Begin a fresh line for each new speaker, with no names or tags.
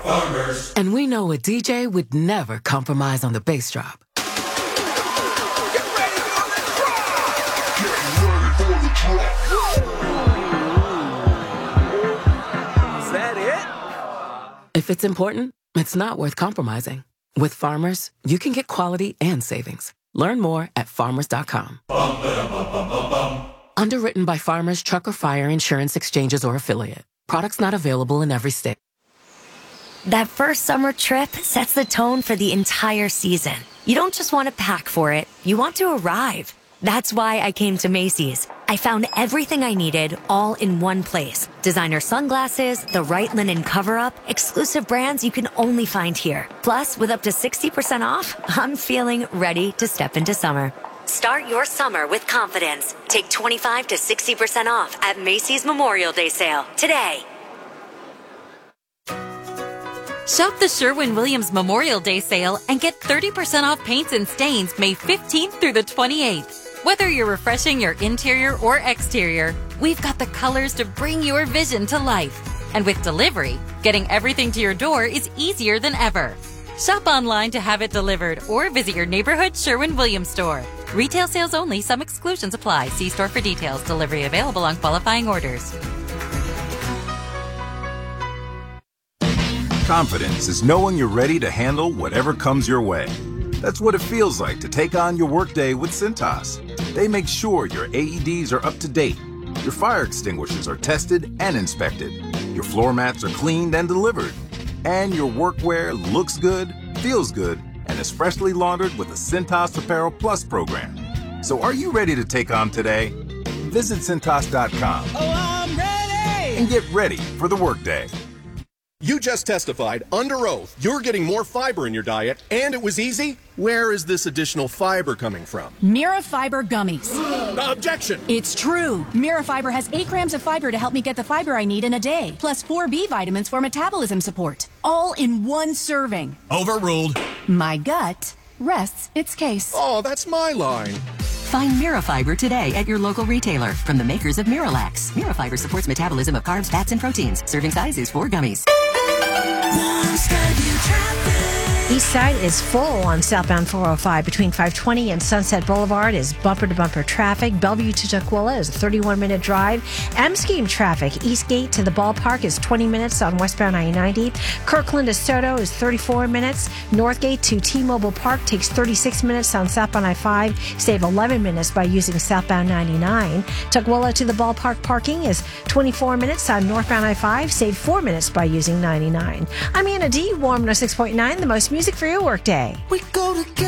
And we know a DJ would never compromise on the bass drop.
Is that it?
If it's important, it's not worth compromising. With Farmers, you can get quality and savings. Learn more at farmers.com. Underwritten by Farmers Truck or Fire Insurance Exchanges or Affiliate. Products not available in every state.
That first summer trip sets the tone for the entire season. You don't just want to pack for it, you want to arrive. That's why I came to Macy's. I found everything I needed all in one place. Designer sunglasses, the right linen cover-up, exclusive brands you can only find here. Plus, with up to 60% off, I'm feeling ready to step into summer. Start your summer with confidence. Take 25 to 60% off at Macy's Memorial Day sale today.
Shop the Sherwin-Williams Memorial Day sale and get 30% off paints and stains May 15th through the 28th. Whether you're refreshing your interior or exterior, we've got the colors to bring your vision to life. And with delivery, getting everything to your door is easier than ever. Shop online to have it delivered or visit your neighborhood Sherwin-Williams store. Retail sales only. Some exclusions apply. See store for details. Delivery available on qualifying orders.
Confidence is knowing you're ready to handle whatever comes your way. That's what it feels like to take on your workday with Cintas. They make sure your AEDs are up to date, your fire extinguishers are tested and inspected, your floor mats are cleaned and delivered, and your workwear looks good, feels good, and is freshly laundered with the Cintas Apparel Plus program. So are you ready to take on today? Visit Cintas.com and get ready for the workday.
You just testified under oath you're getting more fiber in your diet, and it was easy? Where is this additional fiber coming from?
Mirafiber gummies.
Objection!
It's true. Mirafiber has 8 grams of fiber to help me get the fiber I need in a day, plus 4 B vitamins for metabolism support. All in one serving.
Overruled.
My gut rests its case.
Oh, that's my line.
Find Mirafiber today at your local retailer from the makers of Miralax. Mirafiber supports metabolism of carbs, fats, and proteins. Serving size is 4 gummies.
East Side is full on southbound 405 between 520 and Sunset Boulevard is bumper-to-bumper traffic. Bellevue to Tukwila is a 31-minute drive. M-Scheme traffic, Eastgate to the ballpark is 20 minutes on westbound I-90. Kirkland to Soto is 34 minutes. Northgate to T-Mobile Park takes 36 minutes on southbound I-5. Save 11 minutes by using southbound 99. Tukwila to the ballpark parking is 24 minutes on northbound I-5. Save 4 minutes by using 99. I'm Anna D. Warm 106.9, the most music for your workday.
We go together.